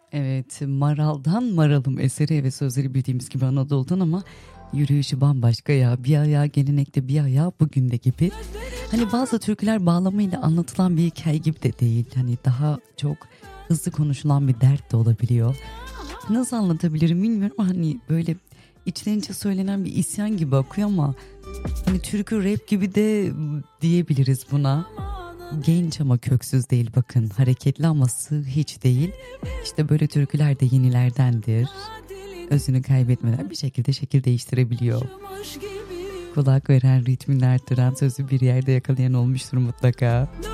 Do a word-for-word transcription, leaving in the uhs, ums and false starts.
Evet, Maral'dan Maral'ım eseri ve sözleri bildiğimiz gibi Anadolu'dan ama yürüyüşü bambaşka ya. Bir ayağı gelenekte bir ayağı bugünde gibi. Hani bazı türküler bağlamıyla anlatılan bir hikaye gibi de değil. Hani daha çok hızlı konuşulan bir dert de olabiliyor. Nasıl anlatabilirim bilmiyorum ama hani böyle içten söylenen bir isyan gibi akıyor ama hani türkü rap gibi de diyebiliriz buna. Genç ama köksüz değil, bakın hareketli ama sığ hiç değil. İşte böyle türküler de yenilerdendir. Özünü kaybetmeden bir şekilde şekil değiştirebiliyor. Kulak veren, ritmini arttıran, sözü bir yerde yakalayan olmuştur mutlaka.